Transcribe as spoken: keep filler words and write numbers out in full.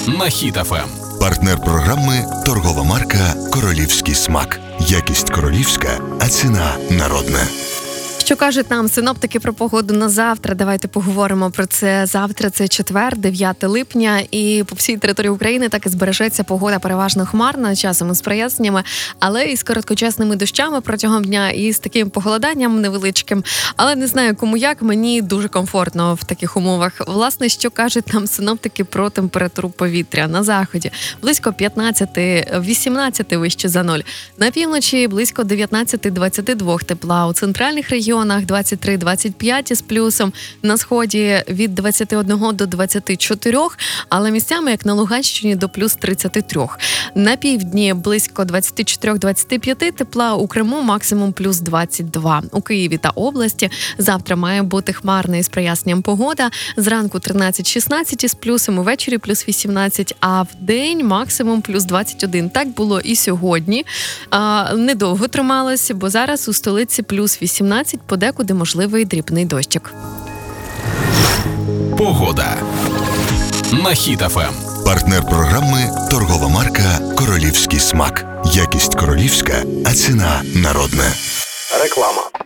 на Хіт еф ем. Партнер програми – торгова марка «Королівський смак». Якість королівська, а ціна народна. Що кажуть нам синоптики про погоду на завтра? Давайте поговоримо про це. Завтра це четвер, дев'яте липня, і по всій території України так і збережеться погода переважно хмарна, часом із проясненнями, але і з короткочасними дощами протягом дня, і з таким похолоданням невеличким. Але не знаю, кому як, мені дуже комфортно в таких умовах. Власне, що кажуть нам синоптики про температуру повітря? На заході близько п'ятнадцять-вісімнадцять вище за нуль. На півночі близько дев'ятнадцять-двадцять два тепла. У центральних регіонах двадцять три - двадцять п'ять із плюсом, на сході від двадцять один до двадцяти чотирьох, але місцями, як на Луганщині, до плюс тридцяти трьох. На півдні близько двадцять чотири - двадцять п'ять тепла, у Криму максимум плюс двадцять два. У Києві та області завтра має бути хмарна із проясненням погода. Зранку тринадцять - шістнадцять із плюсом, увечері плюс вісімнадцять, а в день максимум плюс двадцять один. Так було і сьогодні. А, недовго трималося, бо зараз у столиці плюс вісімнадцять, подекуди можливий дрібний дощик. Погода на Хіт еф ем. Партнер програми – торгова марка «Королівський смак». Якість королівська, а ціна народна. Реклама.